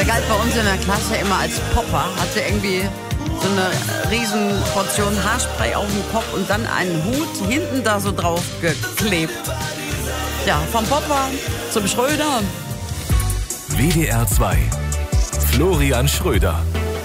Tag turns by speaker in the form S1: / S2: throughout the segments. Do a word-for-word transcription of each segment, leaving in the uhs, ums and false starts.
S1: Der galt bei uns in der Klasse immer als Popper, hatte irgendwie so eine riesen Portion Haarspray auf dem Kopf und dann einen Hut hinten da so drauf geklebt. Ja, vom Popper zum Schröder.
S2: W D R zwei. Florian Schröder.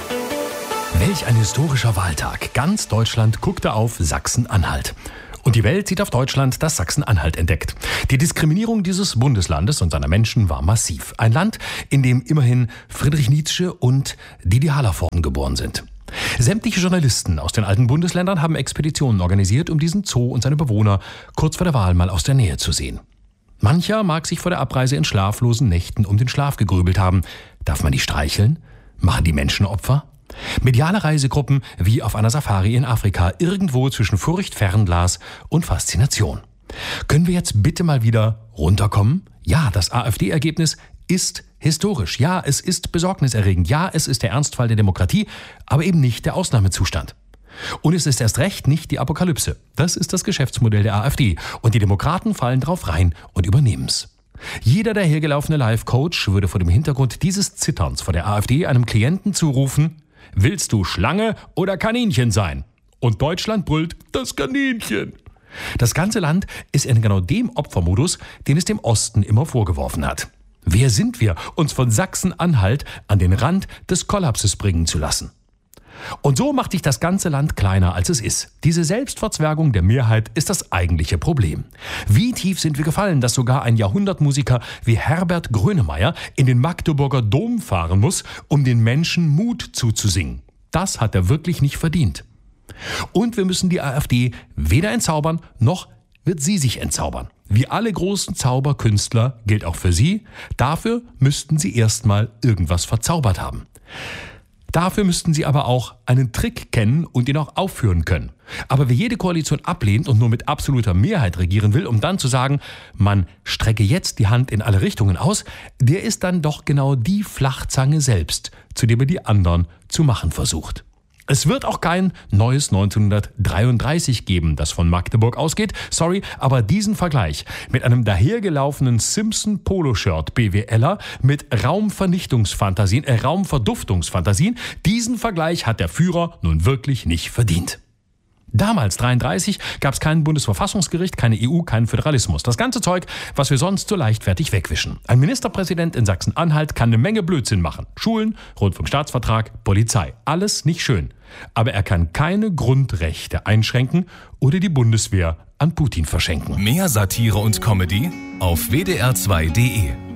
S3: Welch ein historischer Wahltag. Ganz Deutschland guckte auf Sachsen-Anhalt. Und die Welt sieht auf Deutschland, das Sachsen-Anhalt entdeckt. Die Diskriminierung dieses Bundeslandes und seiner Menschen war massiv. Ein Land, in dem immerhin Friedrich Nietzsche und Didi Hallervorden geboren sind. Sämtliche Journalisten aus den alten Bundesländern haben Expeditionen organisiert, um diesen Zoo und seine Bewohner kurz vor der Wahl mal aus der Nähe zu sehen. Mancher mag sich vor der Abreise in schlaflosen Nächten um den Schlaf gegrübelt haben. Darf man die streicheln? Machen die Menschen Opfer? Mediale Reisegruppen wie auf einer Safari in Afrika, irgendwo zwischen Furcht, Fernglas und Faszination. Können wir jetzt bitte mal wieder runterkommen? Ja, das AfD-Ergebnis ist historisch. Ja, es ist besorgniserregend. Ja, es ist der Ernstfall der Demokratie, aber eben nicht der Ausnahmezustand. Und es ist erst recht nicht die Apokalypse. Das ist das Geschäftsmodell der AfD. Und die Demokraten fallen drauf rein und übernehmen's. Jeder dahergelaufene Life-Coach würde vor dem Hintergrund dieses Zitterns vor der AfD einem Klienten zurufen: Willst du Schlange oder Kaninchen sein? Und Deutschland brüllt: Das Kaninchen. Das ganze Land ist in genau dem Opfermodus, den es dem Osten immer vorgeworfen hat. Wer sind wir, uns von Sachsen-Anhalt an den Rand des Kollapses bringen zu lassen? Und so macht sich das ganze Land kleiner, als es ist. Diese Selbstverzwergung der Mehrheit ist das eigentliche Problem. Wie tief sind wir gefallen, dass sogar ein Jahrhundertmusiker wie Herbert Grönemeyer in den Magdeburger Dom fahren muss, um den Menschen Mut zuzusingen? Das hat er wirklich nicht verdient. Und wir müssen die AfD weder entzaubern, noch wird sie sich entzaubern. Wie alle großen Zauberkünstler gilt auch für sie, dafür müssten sie erstmal irgendwas verzaubert haben. Dafür müssten sie aber auch einen Trick kennen und ihn auch aufführen können. Aber wer jede Koalition ablehnt und nur mit absoluter Mehrheit regieren will, um dann zu sagen, man strecke jetzt die Hand in alle Richtungen aus, der ist dann doch genau die Flachzange selbst, zu dem er die anderen zu machen versucht. Es wird auch kein neues neunzehnhundertdreiunddreißig geben, das von Magdeburg ausgeht. Sorry, aber diesen Vergleich mit einem dahergelaufenen Simpson-Poloshirt-BWLer mit Raumvernichtungsfantasien, äh, Raumverduftungsfantasien, diesen Vergleich hat der Führer nun wirklich nicht verdient. Damals, dreiunddreißig, gab es kein Bundesverfassungsgericht, keine E U, keinen Föderalismus. Das ganze Zeug, was wir sonst so leichtfertig wegwischen. Ein Ministerpräsident in Sachsen-Anhalt kann eine Menge Blödsinn machen. Schulen, Rundfunkstaatsvertrag, Polizei. Alles nicht schön. Aber er kann keine Grundrechte einschränken oder die Bundeswehr an Putin verschenken.
S2: Mehr Satire und Comedy auf W D R zwei punkt de.